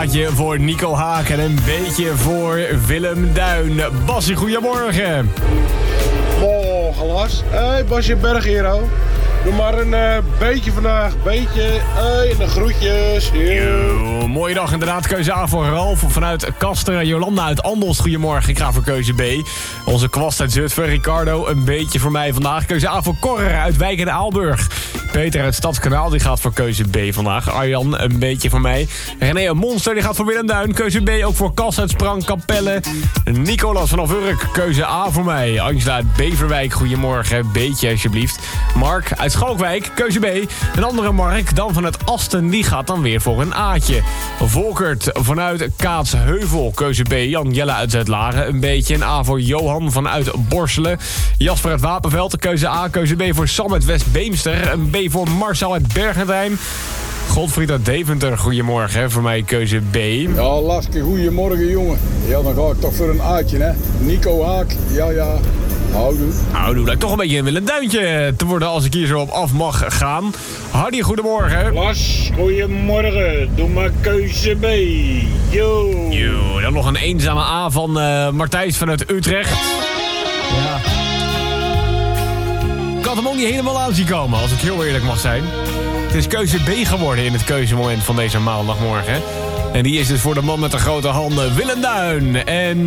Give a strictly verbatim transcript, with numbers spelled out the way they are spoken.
plaatje voor Nico Haak en een beetje voor Willem Duin. Bassie, goedemorgen. Morgen, Lars. Hé, hey, Basje Berghero. Doe maar een uh, beetje vandaag, beetje, hey, en de groetjes. Yo, mooie dag inderdaad. Keuze A voor Ralf vanuit Kasteren. Jolanda uit Andelst, goedemorgen. Ik ga voor keuze B. Onze kwast uit Zutphen, Ricardo, een beetje voor mij vandaag. Keuze A voor Korrer uit Wijk en Aalburg. Peter uit Stadskanaal, die gaat voor keuze B vandaag. Arjan, een beetje voor mij. René, een monster, die gaat voor Willem Duin. Keuze B ook voor Kas uit Sprang, Capelle. Nicolas vanaf Urk, keuze A voor mij. Angela uit Beverwijk, goedemorgen. Beetje alsjeblieft. Mark uit Schalkwijk, keuze B. Een andere Mark, dan vanuit Asten, die gaat dan weer voor een A'tje. Volkert vanuit Kaatsheuvel, keuze B. Jan Jelle uit Zuidlaren, een beetje. Een A voor Johan vanuit Borselen. Jasper uit Wapenveld, keuze A. Keuze B voor Sam uit West-Beemster. Een B voor Marcel uit Bergentijn. Godfried uit Deventer, goedemorgen. Voor mij keuze B. Ja, Laske, goedemorgen jongen. Ja, dan ga ik toch voor een A'tje, hè. Nico Haak, ja, ja. Houdoe. Houdoe, lijkt toch een beetje een Willem Duintje te worden als ik hier zo op af mag gaan. Hardy, goedemorgen. Lars, goedemorgen. Doe maar keuze B. Yo. Yo, dan nog een eenzame A van uh, Martijs vanuit Utrecht. Ja. Ik had hem ook niet helemaal aan zien komen, als ik heel eerlijk mag zijn. Het is keuze B geworden in het keuzemoment van deze maandagmorgen. En die is dus voor de man met de grote handen, Willem Duin. En